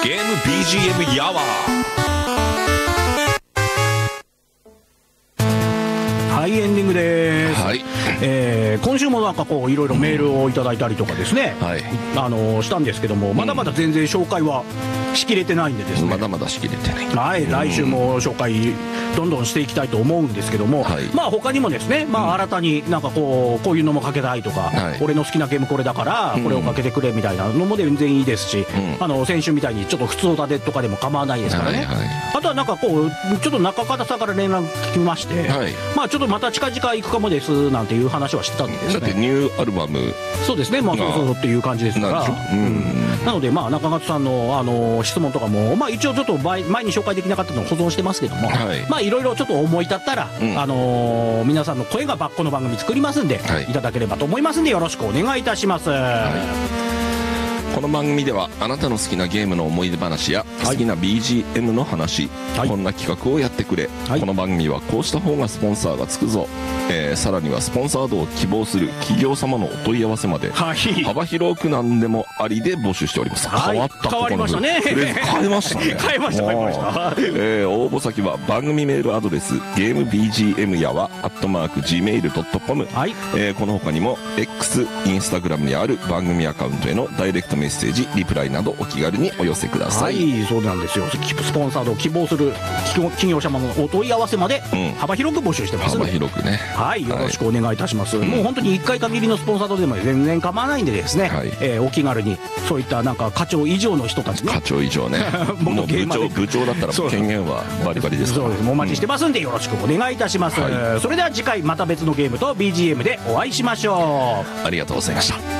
ゲーム BGM やわ。 はい、エンディングです。 はい、 今週もなんかこういろいろメールをいただいたりとかですね、 はい、 したんですけども、まだまだ全然紹介はしきれてないんでですね、 まだまだしきれてない。 はい、来週も紹介どんどんしていきたいと思うんですけども、 はい、 まあ他にもですね、まあ新たになんかこういうのもかけたいとか、 はい、 俺の好きなゲームこれだからこれをかけてくれみたいなのも全然いいですし、先週みたいにちょっと普通歌でとかでも構わないですからね、はいはい、あとはなんかこうちょっと中方さんから連絡聞きまして、はい、まあちょっとまた近々行くかもですなんていう話はしてたんですね。 だってニューアルバム、 そうですね、まあそうそうっていう感じですから、なのでまあ中方さんの質問とかもまあ一応ちょっと前に紹介できなかったのを保存してますけども、はい、まあいろいろちょっと思い立ったら、皆さんの声がこの番組作りますんで、はい、いただければと思いますんでよろしくお願いいたします。はい、 この番組ではあなたの好きなゲームの思い出話や好きな BGM の話、はい、こんな企画をやってくれ、はい、この番組はこうした方がスポンサーがつくぞ、さらにはスポンサードを希望する企業様のお問い合わせまで、はい、幅広く何でもありで募集しております。 はい、 変わった、 変わりましたね。 変えましたね。 変えました。 応募先は番組メールアドレスゲーム BGM やわ@gmail.com、はい、この他にも X、インスタグラムにある番組アカウントへのダイレクトメッセージ、リプライなどお気軽にお寄せください。 はい、そうなんですよ。スポンサードを希望する企業様のお問い合わせまで幅広く募集してますので、 幅広くね、 はい、よろしくお願いいたします。もう本当に1回限りのスポンサードでも全然構わないんでですね、はい、お気軽にそういったなんか課長以上の人たちね、 課長以上ねもう部長だったら権限はバリバリですから、 そうです、お待ちしてますんでよろしくお願いいたします。はい、それでは次回また別のゲームと BGM でお会いしましょう。 ありがとうございました。